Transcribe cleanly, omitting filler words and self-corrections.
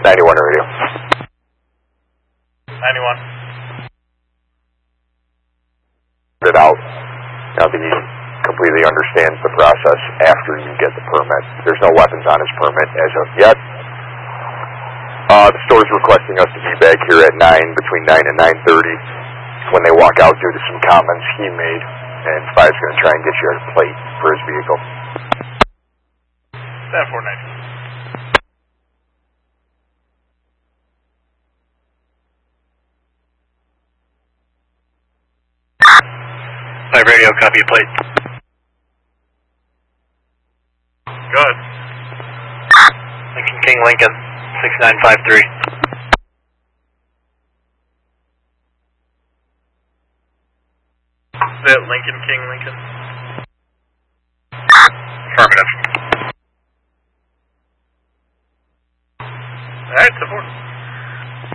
91 radio. 91. It out. Now that he completely understands the process after you get the permit. There's no weapons on his permit as of yet. The store's requesting us to be back here at between 9 and 9:30 when they walk out due to some comments he made, and 5's going to try and get you a plate for his vehicle. Stand 490. Radio, copy your plate. Good. Lincoln King Lincoln, 6953. Is that Lincoln King Lincoln? Affirmative. Alright, support.